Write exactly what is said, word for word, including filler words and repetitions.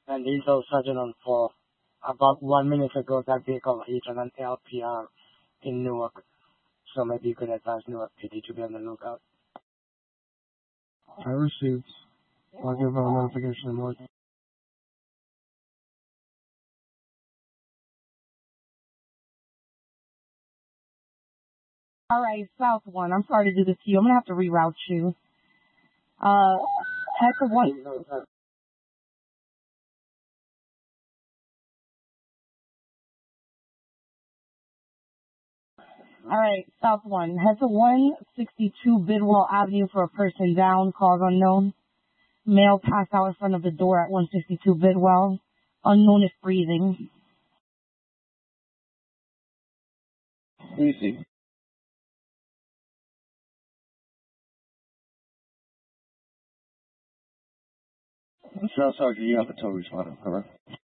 and Detail Sergeant on four. About one minute ago, that vehicle hit an L P R in Newark, so maybe you could advise Newark P D to be on the lookout. I received. I'll give a notification more. All right, South One. I'm sorry to do this to you. I'm gonna have to reroute you. Uh, heck of one. All right, South One. Head to one sixty-two Bidwell Avenue for a person down. Cause unknown. Male passed out in front of the door at one sixty-two Bidwell. Unknown is breathing. Easy. So, Sergeant, you have a tow responder, correct?